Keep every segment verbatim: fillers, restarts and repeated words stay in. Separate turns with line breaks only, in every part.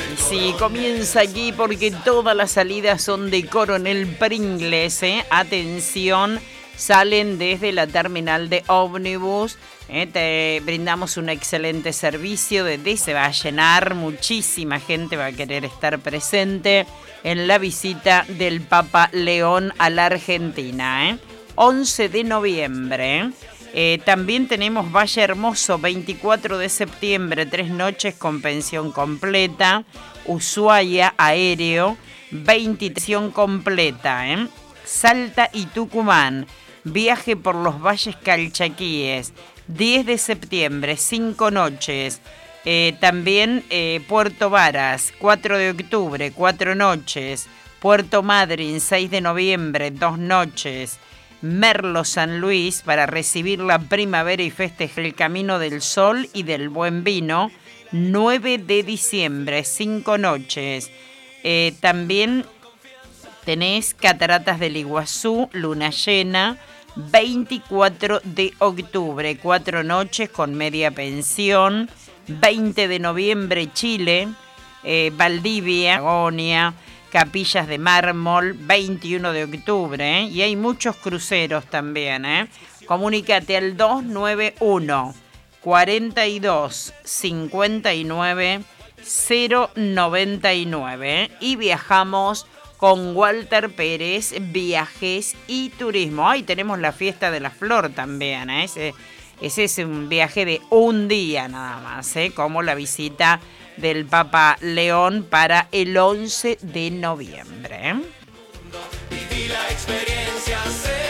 Sí, comienza aquí porque todas las salidas son de Coronel Pringles, ¿eh? Atención, salen desde la terminal de ómnibus. ¿eh? Te brindamos un excelente servicio, desde se va a llenar, muchísima gente va a querer estar presente en la visita del Papa León a la Argentina, ¿eh? once de noviembre, ¿eh? Eh, también tenemos Valle Hermoso, veinticuatro de septiembre, tres noches con pensión completa. Ushuaia, aéreo, veintitrés completa. ¿eh? Salta y Tucumán, viaje por los valles calchaquíes, diez de septiembre, cinco noches. Eh, también eh, Puerto Varas, cuatro de octubre, cuatro noches. Puerto Madryn, seis de noviembre, dos noches. Merlo San Luis para recibir la primavera y festejar el Camino del Sol y del Buen Vino, nueve de diciembre, cinco noches. Eh, también tenés Cataratas del Iguazú, luna llena, veinticuatro de octubre, cuatro noches con media pensión. veinte de noviembre, Chile, eh, Valdivia, Patagonia, Capillas de Mármol, veintiuno de octubre, ¿eh? Y hay muchos cruceros también, ¿eh? Comunícate al dos nueve uno, cuarenta y dos, cincuenta y nueve, cero noventa y nueve, ¿eh? Y viajamos con Walter Pérez, Viajes y Turismo. Ahí tenemos la Fiesta de la Flor también, ¿eh? Ese, ese es un viaje de un día nada más, ¿eh? Como la visita del Papa León para el once de noviembre.
Viví la experiencia, sé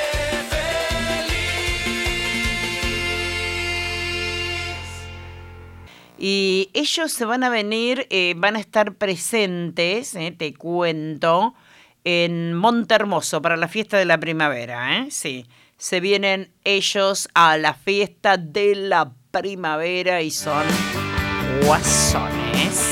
feliz.
Y ellos se van a venir, eh, van a estar presentes, eh, te cuento, en Montehermoso para la fiesta de la primavera, ¿eh? Sí, se vienen ellos a la fiesta de la primavera y son guasones.